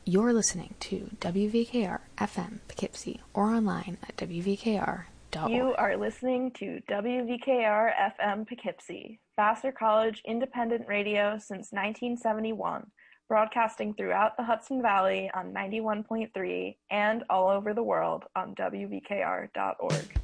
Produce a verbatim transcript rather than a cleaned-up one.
You're listening to W V K R F M Poughkeepsie or online at W V K R dot org. You are listening to W V K R F M Poughkeepsie, Vassar College independent radio since nineteen seventy-one, broadcasting throughout the Hudson Valley on ninety-one point three and all over the world on W V K R dot org.